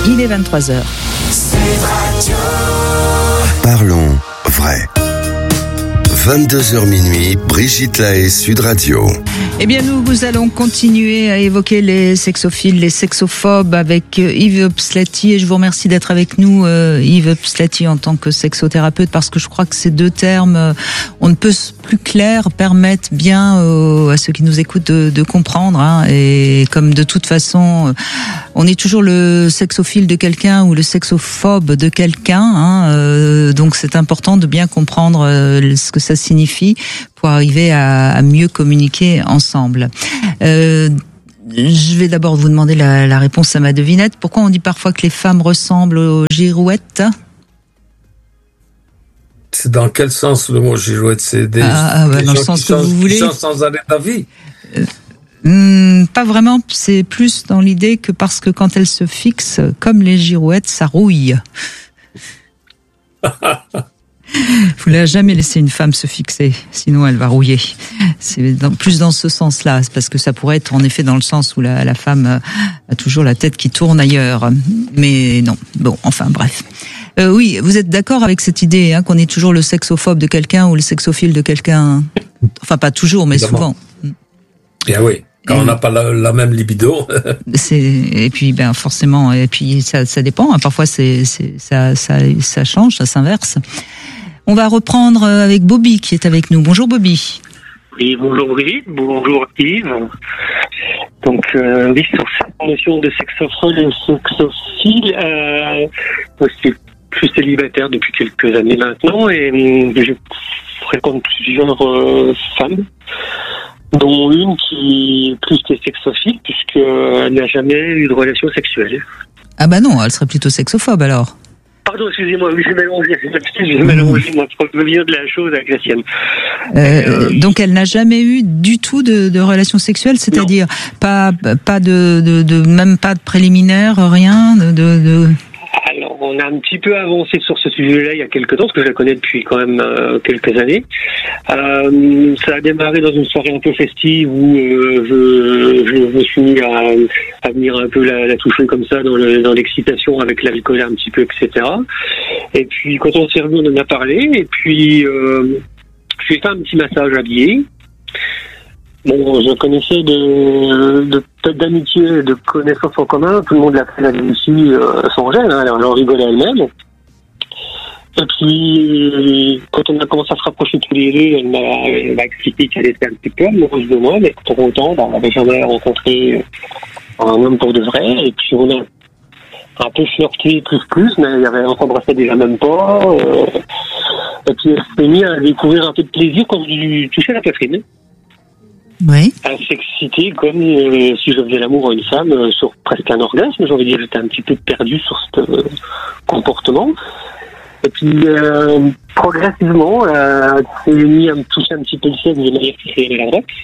Il est 23h. Parlons vrai. 22h minuit, Brigitte Lahaie, Sud Radio. Eh bien, nous allons continuer à évoquer les sexophiles, les sexophobes avec Yves Pslati. Et je vous remercie d'être avec nous, Yves Pslati, en tant que sexothérapeute, parce que je crois que ces deux termes, on ne peut plus clair, permettent bien à ceux qui nous écoutent de comprendre. Hein, et comme de toute façon, on est toujours le sexophile de quelqu'un ou le sexophobe de quelqu'un. Hein, donc c'est important de bien comprendre ce que ça signifie pour arriver à mieux communiquer ensemble. Je vais d'abord vous demander la réponse à ma devinette. Pourquoi on dit parfois que les femmes ressemblent aux girouettes ? C'est dans quel sens le mot girouette ? C'est des dans le sens que vous voulez. Qui changent sans arrêt d'avis. Pas vraiment, c'est plus dans l'idée que parce que quand elles se fixent, comme les girouettes, ça rouille. Vous ne jamais laisser une femme se fixer, sinon elle va rouiller. C'est plus dans ce sens-là, parce que ça pourrait être en effet dans le sens où la femme a toujours la tête qui tourne ailleurs. Mais non, bon, enfin bref. Oui, vous êtes d'accord avec cette idée qu'on est toujours le sexophobe de quelqu'un ou le sexophile de quelqu'un ? Enfin, pas toujours, mais évidemment. Souvent. Et oui. Quand on n'a pas la même libido. Et puis, forcément, et puis ça dépend. Parfois, ça change, ça s'inverse. On va reprendre avec Bobby qui est avec nous. Bonjour Bobby. Oui, bonjour Brigitte, bonjour Yves. Donc, oui, sur cette notion de sexophile et sexophile, je suis célibataire depuis quelques années maintenant et je fréquente plusieurs femmes, dont une qui est plus que sexophile puisqu'elle n'a jamais eu de relation sexuelle. Ah bah non, elle serait plutôt sexophobe alors. Pardon, excusez-moi, oui, j'ai mélangé ma propre vision de la chose avec la sienne. Donc elle n'a jamais eu du tout de relation sexuelle, c'est-à-dire pas de même pas de préliminaire, rien de... Alors, on a un petit peu avancé sur ce sujet-là il y a quelques temps, parce que je la connais depuis quand même quelques années. Ça a démarré dans une soirée un peu festive où je me suis mis à venir un peu la toucher comme ça dans l'excitation avec l'alcool un petit peu, etc. Et puis, quand on s'est revu, on en a parlé. Et puis, je lui ai fait un petit massage habillé. Bon, je connaissais d'amitié, de connaissances en commun. Tout le monde l'appelait ici son gène, elle en rigolait elle-même. Et puis, quand on a commencé à se rapprocher tous les deux, elle m'a expliqué qu'elle était un petit peu amoureuse de moi, mais pour autant, on n'avait jamais rencontré un homme pour de vrai. Et puis, on a un peu flirté plus, mais on s'embrassait déjà même pas. Et puis, elle s'est mise à découvrir un peu de plaisir quand je lui touchais la poitrine. Oui. À s'exciter comme si je faisais l'amour à une femme sur presque un orgasme. J'ai envie de dire, j'étais un petit peu perdu sur ce comportement. Et puis, progressivement, elle s'est mise à me toucher un petit peu le sexe de manière qui créait la droite.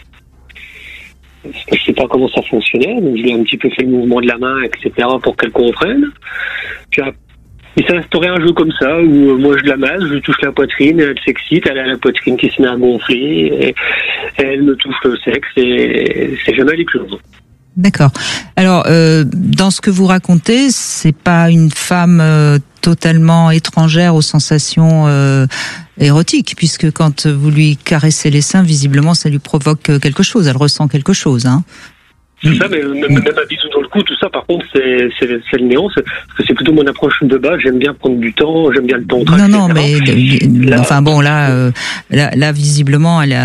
Parce que je sais pas comment ça fonctionnait. Donc, je lui ai un petit peu fait le mouvement de la main, etc. pour qu'elle comprenne. Puis, il s'est instauré un jeu comme ça, où moi je la masse, je lui touche la poitrine, elle s'excite, elle a la poitrine qui se met à gonfler, et elle me touche le sexe, et c'est jamais allé plus loin. D'accord. Alors, dans ce que vous racontez, c'est pas une femme totalement étrangère aux sensations érotiques, puisque quand vous lui caressez les seins, visiblement, ça lui provoque quelque chose, elle ressent quelque chose, hein. Tout ça, mais même un bisou dans le cou, tout ça, par contre, c'est le néant, parce que c'est plutôt mon approche de base. J'aime bien prendre du temps, j'aime bien le temps. Non, mais là, enfin bon, là, visiblement, elle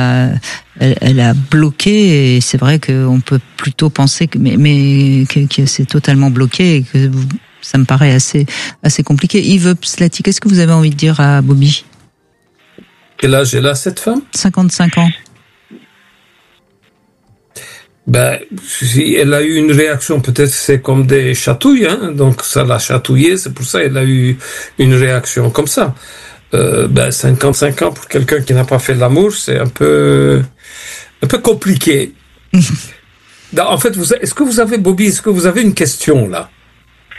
a bloqué, et c'est vrai qu'on peut plutôt penser que c'est totalement bloqué, et que ça me paraît assez compliqué. Yves Pslati, qu'est-ce que vous avez envie de dire à Bobby ? Quel âge elle a, cette femme ? 55 ans. Si elle a eu une réaction, peut-être c'est comme des chatouilles, donc ça l'a chatouillé, c'est pour ça qu'elle a eu une réaction comme ça. 55 ans pour quelqu'un qui n'a pas fait l'amour, c'est un peu compliqué. En fait, est-ce que vous avez, Bobby, une question là ?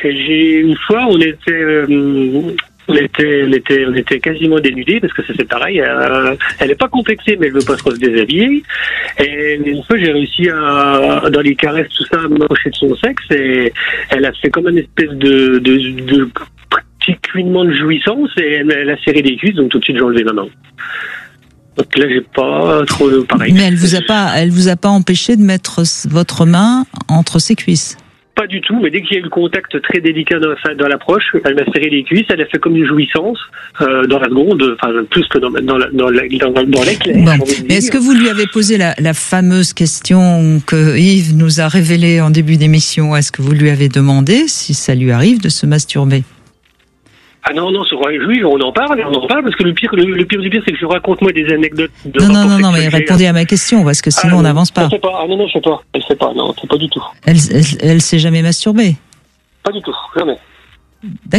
Une fois, on était On était quasiment dénudés parce que ça c'est pareil. Elle est pas complexée, mais elle veut pas trop se déshabiller. Et une fois, j'ai réussi dans les caresses tout ça, à m'approcher de son sexe et elle a fait comme une espèce de petit couinement de jouissance et elle a serré les cuisses, donc tout de suite j'ai enlevé ma main. Donc là, j'ai pas trop pareil. Mais elle vous a pas empêché de mettre votre main entre ses cuisses? Pas du tout, mais dès qu'il y a eu le contact très délicat dans l'approche, elle m'a serré les cuisses, elle a fait comme une jouissance dans la seconde, enfin plus que dans l'éclair. Bon. Mais est-ce que vous lui avez posé la fameuse question que Yves nous a révélée en début d'émission? Est-ce que vous lui avez demandé si ça lui arrive de se masturber? Ah non, oui, on en parle, parce que le pire du pire, c'est que je raconte moi des anecdotes de Non, mais répondez à ma question, parce que sinon on n'avance pas. Je sais pas, je sais pas, elle sait pas, non, c'est pas du tout. Elle s'est jamais masturbée? Pas du tout, jamais.